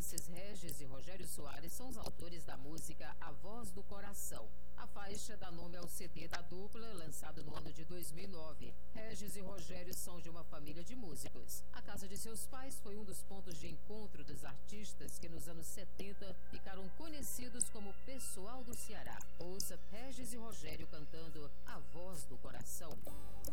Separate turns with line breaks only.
cearenses Regis e Rogério Soares são os autores da música A Voz do Coração. A faixa dá nome ao CD da dupla, lançado no ano de 2009. Regis e Rogério são de uma família de músicos. A casa de seus pais foi um dos pontos de encontro dos artistas que nos anos 70 ficaram conhecidos como Pessoal do Ceará. Ouça Regis e Rogério cantando A Voz do Coração.